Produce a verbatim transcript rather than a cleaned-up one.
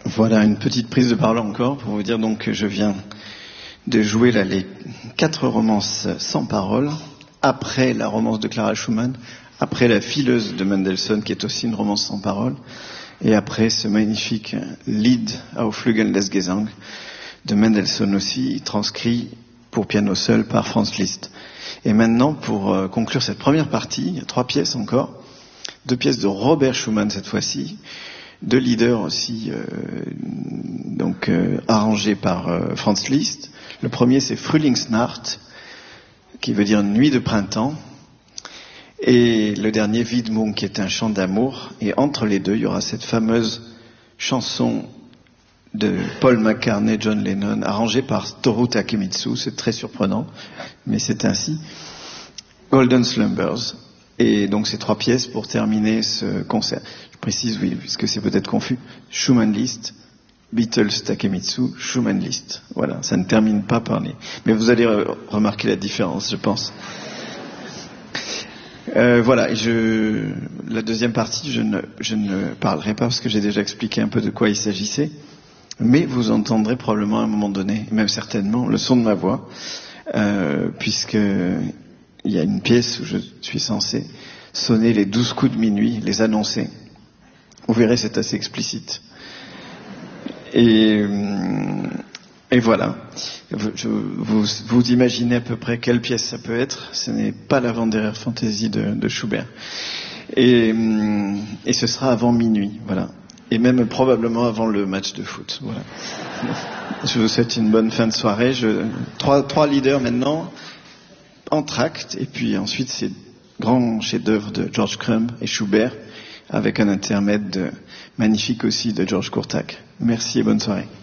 Voilà une petite prise de parole encore pour vous dire donc que je viens de jouer là les quatre romances sans parole, après la romance de Clara Schumann, après la Fileuse de Mendelssohn qui est aussi une romance sans parole, et après ce magnifique Lied auf Flügeln des Gesang de Mendelssohn aussi, transcrit pour piano seul par Franz Liszt. Et maintenant, pour euh, conclure cette première partie, il y a trois pièces encore, deux pièces de Robert Schumann cette fois-ci, deux leaders aussi, euh, donc euh, arrangés par euh, Franz Liszt. Le premier, c'est Frühlingsnacht, qui veut dire nuit de printemps, et le dernier, Widmung, qui est un chant d'amour. Et entre les deux, il y aura cette fameuse chanson de Paul McCartney, John Lennon, arrangée par Toru Takemitsu. C'est très surprenant, mais c'est ainsi. Golden Slumbers. Et donc ces trois pièces pour terminer ce concert. Je précise, oui, puisque c'est peut-être confus. Schumann Liszt, Beatles Takemitsu, Schumann Liszt. Voilà, ça ne termine pas par les... Mais vous allez re- remarquer la différence, je pense. Euh, voilà, et je... la deuxième partie, je ne, je ne parlerai pas parce que j'ai déjà expliqué un peu de quoi il s'agissait. Mais vous entendrez probablement à un moment donné, même certainement, le son de ma voix, euh, puisque il y a une pièce où je suis censé sonner les douze coups de minuit, les annoncer. Vous verrez, c'est assez explicite. Et, et voilà. Je, vous, vous imaginez à peu près quelle pièce ça peut être. Ce n'est pas la Wanderer Fantasy de, de Schubert. Et, et ce sera avant minuit, voilà. Et même probablement avant le match de foot. Voilà. Je vous souhaite une bonne fin de soirée. Je, trois, trois leaders maintenant, entr'acte, et puis ensuite ces grands chefs-d'œuvre de George Crumb et Schubert, avec un intermède de, magnifique aussi de Georges Courtac. Merci et bonne soirée.